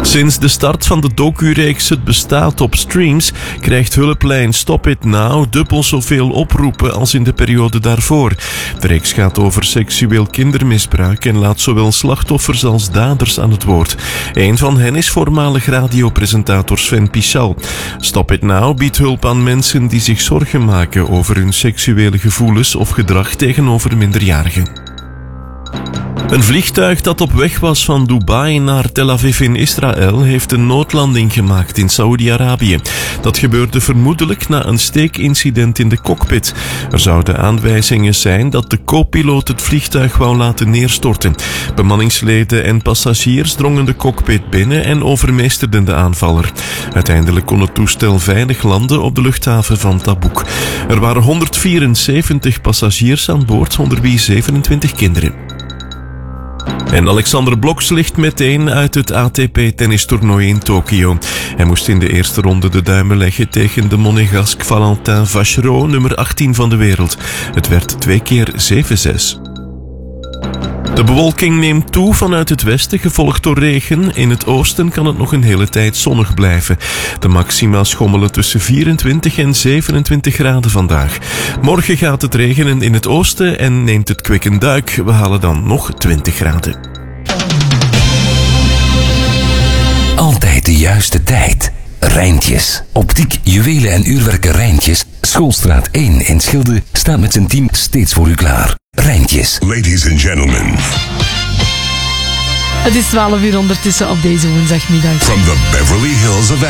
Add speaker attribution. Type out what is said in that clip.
Speaker 1: Sinds de start van de docureeks Het bestaat op streams krijgt hulplijn Stop It Now dubbel zoveel oproepen als in de periode daarvoor. De reeks gaat over seksueel kindermisbruik en laat zowel slachtoffers als daders aan het woord. Een van hen is voormalig radiopresentator Sven Pichal. Stop It Now biedt hulp aan mensen die zich zorgen maken over hun seksuele gevoelens of gedrag tegenover minderjarigen. Een vliegtuig dat op weg was van Dubai naar Tel Aviv in Israël heeft een noodlanding gemaakt in Saoedi-Arabië. Dat gebeurde vermoedelijk na een steekincident in de cockpit. Er zouden aanwijzingen zijn dat de co-piloot het vliegtuig wou laten neerstorten. Bemanningsleden en passagiers drongen de cockpit binnen en overmeesterden de aanvaller. Uiteindelijk kon het toestel veilig landen op de luchthaven van Tabuk. Er waren 174 passagiers aan boord, onder wie 27 kinderen. En Alexander Blok ligt meteen uit het ATP-tennistoernooi in Tokio. Hij moest in de eerste ronde de duimen leggen tegen de Monégasque Valentin Vachereau, nummer 18 van de wereld. Het werd 2 keer 7-6. De bewolking neemt toe vanuit het westen, gevolgd door regen. In het oosten kan het nog een hele tijd zonnig blijven. De maxima schommelen tussen 24 en 27 graden vandaag. Morgen gaat het regenen in het oosten en neemt het kwik een duik. We halen dan nog 20 graden.
Speaker 2: Altijd de juiste tijd. Rijntjes. Optiek, juwelen en uurwerken Rijntjes. Schoolstraat 1 in Schilde staat met zijn team steeds voor u klaar. Rijntjes.
Speaker 3: Ladies and gentlemen.
Speaker 4: Het is 12 uur ondertussen op deze woensdagmiddag.
Speaker 3: From the Beverly Hills of